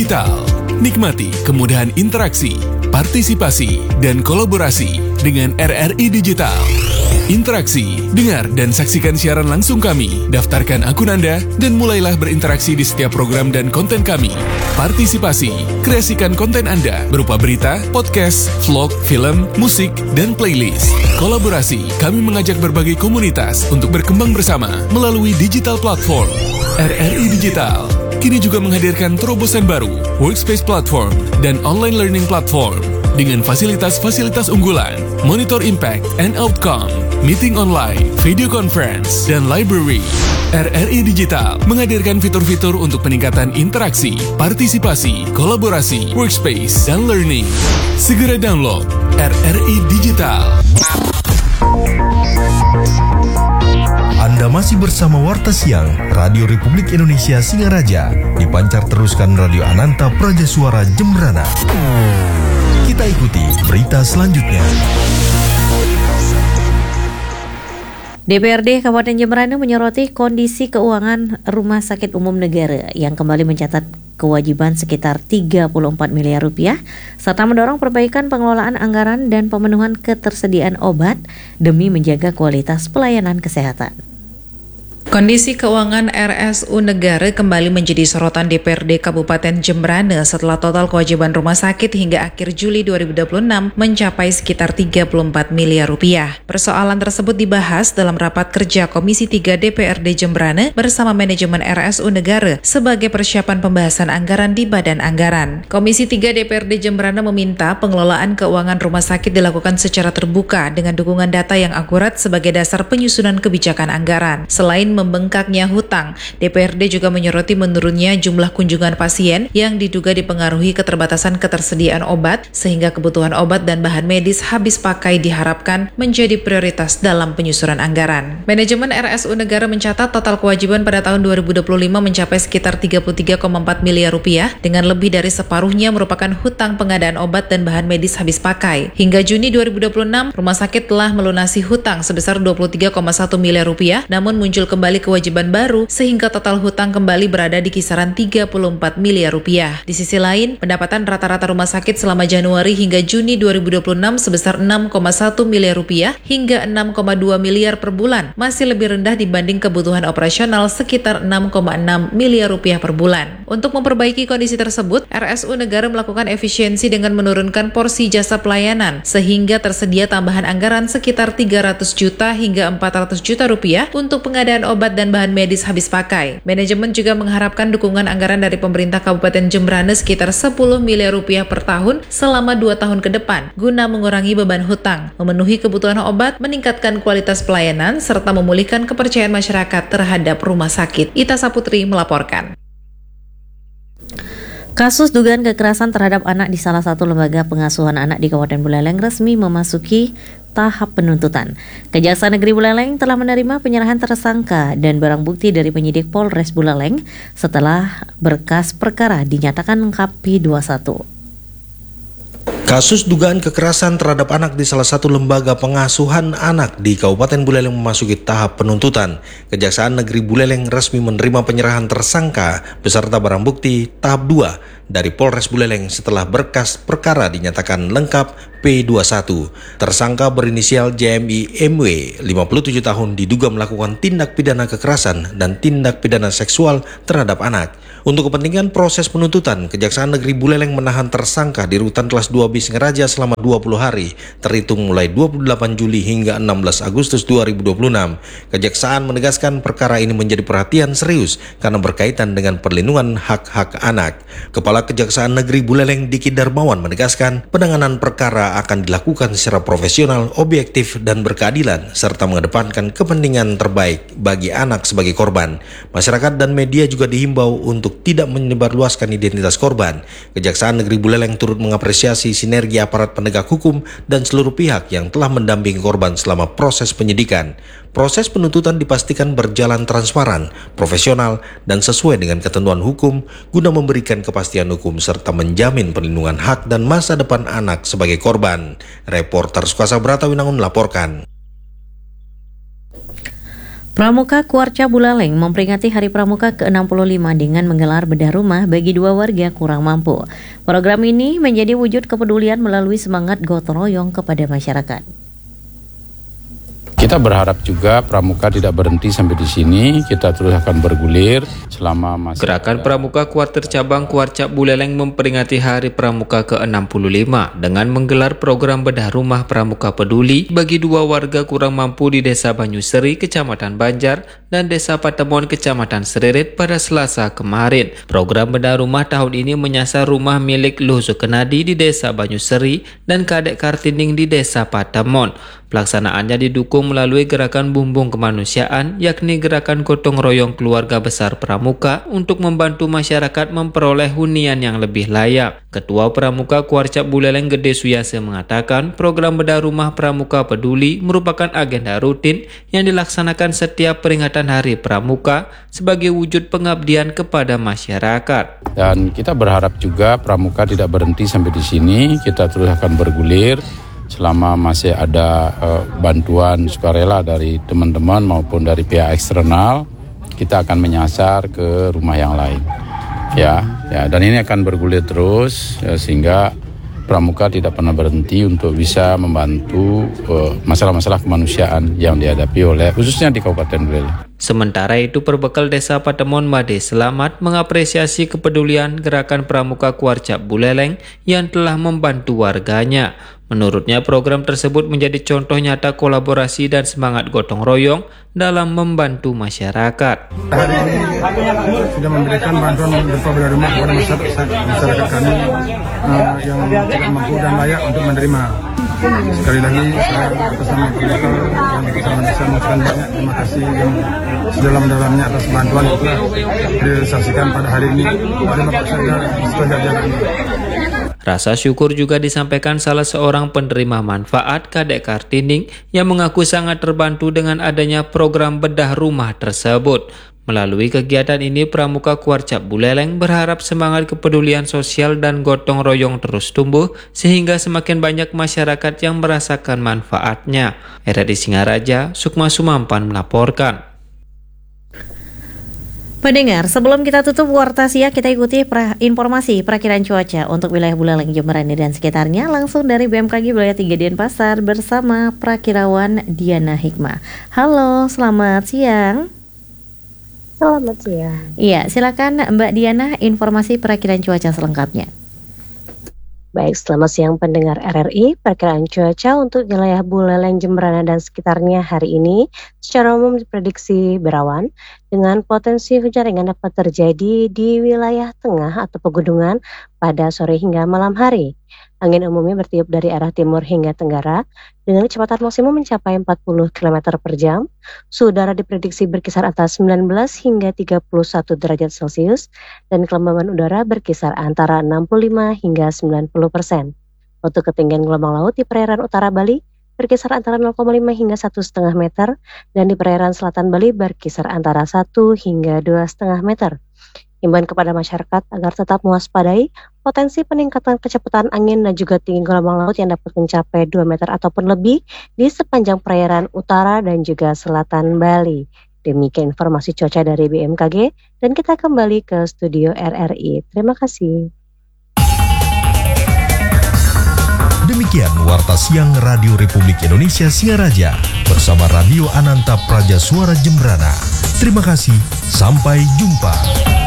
Digital. Nikmati kemudahan interaksi, partisipasi, dan kolaborasi dengan RRI Digital. Interaksi, dengar dan saksikan siaran langsung kami, daftarkan akun Anda, dan mulailah berinteraksi di setiap program dan konten kami. Partisipasi, kreasikan konten Anda berupa berita, podcast, vlog, film, musik, dan playlist. Kolaborasi, kami mengajak berbagai komunitas untuk berkembang bersama melalui digital platform. RRI Digital kini juga menghadirkan terobosan baru, workspace platform, dan online learning platform dengan fasilitas-fasilitas unggulan, monitor impact and outcome, meeting online, video conference, dan library. RRI Digital menghadirkan fitur-fitur untuk peningkatan interaksi, partisipasi, kolaborasi, workspace, dan learning. Segera download RRI Digital. Anda masih bersama Warta Siang Radio Republik Indonesia Singaraja, dipancar teruskan Radio Ananta Praja Suara Jembrana. Kita ikuti berita selanjutnya. DPRD Kabupaten Jembrana menyoroti kondisi keuangan Rumah Sakit Umum Negara yang kembali mencatat kewajiban sekitar 34 miliar rupiah, serta mendorong perbaikan pengelolaan anggaran dan pemenuhan ketersediaan obat demi menjaga kualitas pelayanan kesehatan. Kondisi keuangan RSU Negara kembali menjadi sorotan DPRD Kabupaten Jembrana setelah total kewajiban rumah sakit hingga akhir Juli 2026 mencapai sekitar 34 miliar rupiah. Persoalan tersebut dibahas dalam rapat kerja Komisi 3 DPRD Jembrana bersama manajemen RSU Negara sebagai persiapan pembahasan anggaran di Badan Anggaran. Komisi 3 DPRD Jembrana meminta pengelolaan keuangan rumah sakit dilakukan secara terbuka dengan dukungan data yang akurat sebagai dasar penyusunan kebijakan anggaran. Selain membengkaknya hutang, DPRD juga menyoroti menurunnya jumlah kunjungan pasien yang diduga dipengaruhi keterbatasan ketersediaan obat sehingga kebutuhan obat dan bahan medis habis pakai diharapkan menjadi prioritas dalam penyusunan anggaran. Manajemen RSU Negara mencatat total kewajiban pada tahun 2025 mencapai sekitar 33,4 miliar rupiah dengan lebih dari separuhnya merupakan hutang pengadaan obat dan bahan medis habis pakai. Hingga Juni 2026, rumah sakit telah melunasi hutang sebesar 23,1 miliar rupiah, namun muncul kembali kewajiban baru sehingga total hutang kembali berada di kisaran 34 miliar rupiah. Di sisi lain, pendapatan rata-rata rumah sakit selama Januari hingga Juni 2026 sebesar 6,1 miliar rupiah hingga 6,2 miliar per bulan, masih lebih rendah dibanding kebutuhan operasional sekitar 6,6 miliar rupiah per bulan. Untuk memperbaiki kondisi tersebut, RSU Negara melakukan efisiensi dengan menurunkan porsi jasa pelayanan sehingga tersedia tambahan anggaran sekitar 300 juta hingga 400 juta rupiah untuk pengadaan obat dan bahan medis habis pakai. Manajemen juga mengharapkan dukungan anggaran dari pemerintah Kabupaten Jembrana sekitar 10 miliar rupiah per tahun selama 2 tahun ke depan guna mengurangi beban hutang, memenuhi kebutuhan obat, meningkatkan kualitas pelayanan, serta memulihkan kepercayaan masyarakat terhadap rumah sakit. Ita Saputri melaporkan. Kasus dugaan kekerasan terhadap anak di salah satu lembaga pengasuhan anak di Kabupaten Buleleng resmi memasuki tahap penuntutan. Kejaksaan Negeri Buleleng telah menerima penyerahan tersangka dan barang bukti dari penyidik Polres Buleleng setelah berkas perkara dinyatakan lengkap P21. Kasus dugaan kekerasan terhadap anak di salah satu lembaga pengasuhan anak di Kabupaten Buleleng memasuki tahap penuntutan. Kejaksaan Negeri Buleleng resmi menerima penyerahan tersangka beserta barang bukti tahap 2 dari Polres Buleleng setelah berkas perkara dinyatakan lengkap P21. Tersangka berinisial JMI MW, 57 tahun, diduga melakukan tindak pidana kekerasan dan tindak pidana seksual terhadap anak. Untuk kepentingan proses penuntutan, Kejaksaan Negeri Buleleng menahan tersangka di rutan kelas 2B Singaraja selama 20 hari, terhitung mulai 28 Juli hingga 16 Agustus 2026. Kejaksaan menegaskan perkara ini menjadi perhatian serius karena berkaitan dengan perlindungan hak-hak anak. Kepala Kejaksaan Negeri Buleleng Diki Darmawan menegaskan penanganan perkara akan dilakukan secara profesional, objektif, dan berkeadilan, serta mengedepankan kepentingan terbaik bagi anak sebagai korban. Masyarakat dan media juga dihimbau untuk tidak menyebarluaskan identitas korban. Kejaksaan Negeri Buleleng turut mengapresiasi sinergi aparat penegak hukum dan seluruh pihak yang telah mendampingi korban selama proses penyidikan. Proses penuntutan dipastikan berjalan transparan, profesional, dan sesuai dengan ketentuan hukum guna memberikan kepastian hukum serta menjamin perlindungan hak dan masa depan anak sebagai korban. Reporter Sukasa Brata Winangun melaporkan. Pramuka Kuarca Buleleng memperingati Hari Pramuka ke-65 dengan menggelar bedah rumah bagi 2 warga kurang mampu. Program ini menjadi wujud kepedulian melalui semangat gotong royong kepada masyarakat. Kita berharap juga Pramuka tidak berhenti sampai di sini, kita terus akan bergulir selama masih. Gerakan Pramuka Kuarter Cabang Kuarca Buleleng memperingati Hari Pramuka ke-65 dengan menggelar program bedah rumah Pramuka Peduli bagi 2 warga kurang mampu di Desa Banyuseri, Kecamatan Banjar, dan Desa Patemon, Kecamatan Seririt pada Selasa kemarin. Program bedah rumah tahun ini menyasar rumah milik Luh Zukenadi di Desa Banyuseri dan Kadek Kartinding di Desa Patemon. Pelaksanaannya didukung melalui gerakan bumbung kemanusiaan, yakni gerakan gotong royong keluarga besar Pramuka untuk membantu masyarakat memperoleh hunian yang lebih layak. Ketua Pramuka Kuarca Buleleng Gede Suyase mengatakan program bedah rumah Pramuka Peduli merupakan agenda rutin yang dilaksanakan setiap peringatan Hari Pramuka sebagai wujud pengabdian kepada masyarakat. Dan kita berharap juga Pramuka tidak berhenti sampai di sini, kita terus akan bergulir selama masih ada bantuan sukarela dari teman-teman maupun dari pihak eksternal, kita akan menyasar ke rumah yang lain. Ya, dan ini akan bergulir terus sehingga Pramuka tidak pernah berhenti untuk bisa membantu masalah-masalah kemanusiaan yang dihadapi oleh khususnya di Kabupaten Buleleng. Sementara itu, Perbekal Desa Patemon Made Selamat mengapresiasi kepedulian gerakan Pramuka Kuarca Buleleng yang telah membantu warganya. Menurutnya, program tersebut menjadi contoh nyata kolaborasi dan semangat gotong royong dalam membantu masyarakat. Hari ini sudah memberikan bantuan berupa bedah rumah kepada masyarakat kami yang tidak mampu dan layak untuk menerima. Sekali lagi saya atas nama Perbekal dan bersama desa mengucapkan banyak terima kasih yang sedalam-dalamnya atas bantuan yang telah direalisasikan pada hari ini oleh Bapak saya sebagai jalan. Rasa syukur juga disampaikan salah seorang penerima manfaat, Kadek Kartinding, yang mengaku sangat terbantu dengan adanya program bedah rumah tersebut. Melalui kegiatan ini, Pramuka Kuarca Buleleng berharap semangat kepedulian sosial dan gotong royong terus tumbuh sehingga semakin banyak masyarakat yang merasakan manfaatnya. RRI Singaraja, Sukma Sumampan melaporkan. Pendengar, sebelum kita tutup Warta Siang, kita ikuti informasi perakiran cuaca untuk wilayah Buleleng, Jemberana dan sekitarnya langsung dari BMKG Wilayah 3 Denpasar bersama Prakirawan Diana Hikmah. Halo, selamat siang. Selamat siang. Iya, silakan Mbak Diana informasi perakiran cuaca selengkapnya. Baik, selamat siang pendengar RRI. Perkiraan cuaca untuk wilayah Buleleng, Jemberana dan sekitarnya hari ini secara umum diprediksi berawan dengan potensi hujan ringan dapat terjadi di wilayah tengah atau pegunungan pada sore hingga malam hari. Angin umumnya bertiup dari arah timur hingga tenggara dengan kecepatan maksimum mencapai 40 km per jam. Suhu udara diprediksi berkisar antara 19 hingga 31 derajat Celcius dan kelembaban udara berkisar antara 65 hingga 90%. Untuk ketinggian gelombang laut di perairan utara Bali berkisar antara 0,5 hingga 1,5 meter dan di perairan selatan Bali berkisar antara 1 hingga 2,5 meter. Himbauan kepada masyarakat agar tetap mewaspadai potensi peningkatan kecepatan angin dan juga tinggi gelombang laut yang dapat mencapai 2 meter ataupun lebih di sepanjang perairan utara dan juga selatan Bali. Demikian informasi cuaca dari BMKG dan kita kembali ke studio RRI. Terima kasih. Demikian Warta Siang Radio Republik Indonesia Singaraja bersama Radio Ananta Praja Suara Jemberana. Terima kasih, sampai jumpa.